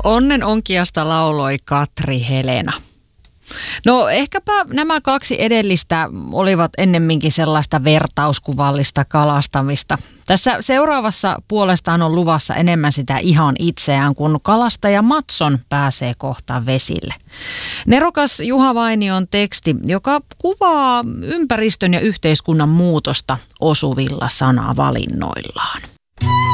Onnen onkiasta lauloi Katri Helena. No ehkäpä nämä kaksi edellistä olivat ennemminkin sellaista vertauskuvallista kalastamista. Tässä seuraavassa puolestaan on luvassa enemmän sitä ihan itseään, kun kalastaja Matson pääsee kohta vesille. Nerokas Juha Vainion teksti, joka kuvaa ympäristön ja yhteiskunnan muutosta osuvilla sanavalinnoillaan.